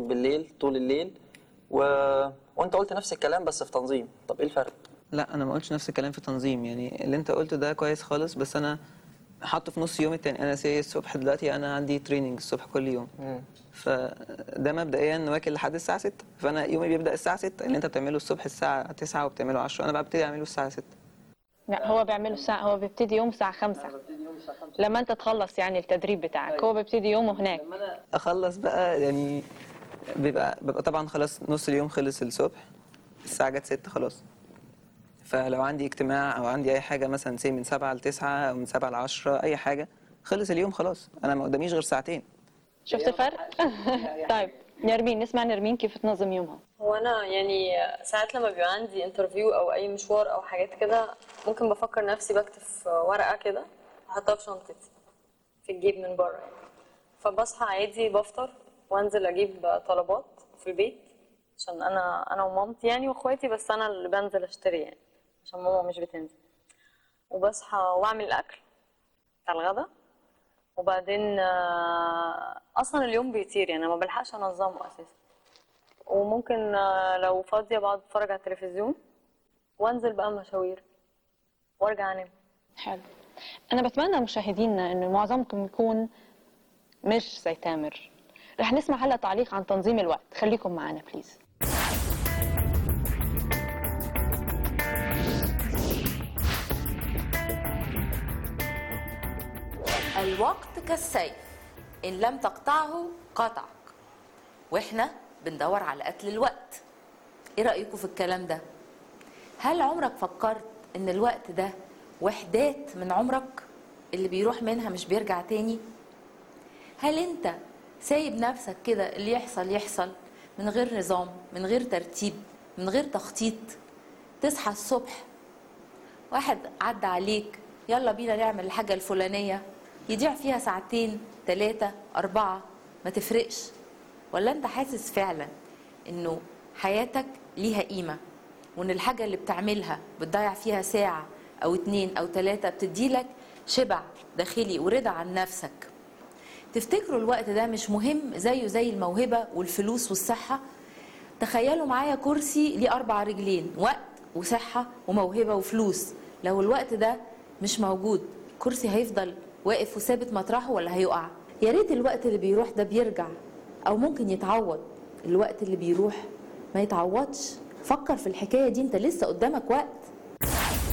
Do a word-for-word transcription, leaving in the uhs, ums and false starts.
بالليل طول الليل و... وانت قلت نفس الكلام بس في تنظيم. طب ايه الفرق؟ لا انا ما قلتش نفس الكلام في تنظيم، يعني اللي انت قلته ده كويس خالص، بس انا حاطه في نص يوم التاني. انا سي الصبح دلوقتي انا عندي تريننج الصبح كل يوم، مم. فده مبدئيا واكل لحد الساعه ستة، فانا يومي بيبدا الساعه ستة. اللي انت بتعمله الصبح الساعه تسعة وبتعمله عشرة، انا بقى ببتدي اعمله الساعه ستة. لا هو بيعمله الساعة، هو بيبتدي يوم الساعة خمسة لما انت تخلص يعني التدريب بتاعك. هو بيبتدي يومه هناك. اخلص بقى يعني بيبقى ببقى طبعا خلاص نص اليوم خلص الصبح، الساعه جت ستة خلاص. فلو عندي اجتماع او عندي اي حاجه مثلا سي من سبعة ل تسعة او من سبعة ل عشرة اي حاجه، خلص اليوم خلاص، انا ما قداميش غير ساعتين. شفت الفرق؟ طيب نرمين، نسمع نرمين كيف تنظم يومها. هو انا يعني ساعات لما بيبقى عندي انترفيو او اي مشوار او حاجات كده، ممكن بفكر نفسي بكتب في ورقه كده احطها في شنطتي في الجيب من بره يعني. فبصحى عادي بفطر وانزل اجيب طلبات في البيت، عشان انا انا ومامتي يعني واخواتي، بس انا اللي بنزل اشتري يعني عشان ماما مش بتنزل. وبصحى واعمل الاكل بتاع الغدا، وبعدين اصلا اليوم بيطير يعني ما بلحقش انظمه اساسا. وممكن لو فاضيه بقعد اتفرج على التلفزيون وانزل بقى مشاوير وارجع انام. حلو. انا بتمنى مشاهدينا انه معظمكم يكون مش زي تامر. رح نسمع هلا تعليق عن تنظيم الوقت، خليكم معنا بليز. الوقت كالسيف إن لم تقطعه قطعك، وإحنا بندور على قتل الوقت. إيه رأيكم في الكلام ده؟ هل عمرك فكرت إن الوقت ده وحدات من عمرك اللي بيروح منها مش بيرجع تاني؟ هل أنت سايب نفسك كده اللي يحصل يحصل من غير نظام، من غير ترتيب، من غير تخطيط؟ تصحى الصبح واحد عدى عليك يلا بينا نعمل الحاجة الفلانية، يضيع فيها ساعتين ثلاثة أربعة ما تفرقش؟ ولا أنت حاسس فعلا إنه حياتك ليها قيمة، وإن الحاجة اللي بتعملها بتضيع فيها ساعة أو اتنين أو تلاتة بتديلك شبع داخلي ورضا عن نفسك؟ تفتكروا الوقت ده مش مهم زيه زي الموهبة والفلوس والصحة؟ تخيلوا معايا كرسي ليه أربع رجلين، وقت وصحة وموهبة وفلوس. لو الوقت ده مش موجود، كرسي هيفضل واقف وثابت مطرحه ولا هيقع؟ يا ريت الوقت اللي بيروح ده بيرجع او ممكن يتعوض. الوقت اللي بيروح ما يتعوضش. فكر في الحكاية دي، انت لسه قدامك وقت.